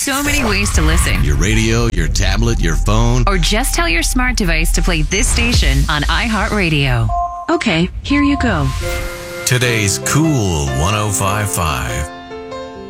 so many ways to listen. Your radio, your tablet, your phone. Or just tell your smart device to play this station on iHeartRadio. Okay, here you go. Today's Cool 105.5.